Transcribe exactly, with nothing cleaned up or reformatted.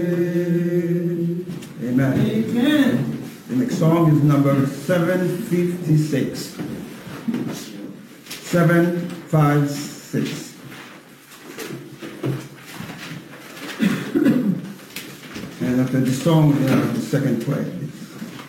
Amen. Amen. The next song is number seven fifty-six. seven five six. And after the song, we have the second play.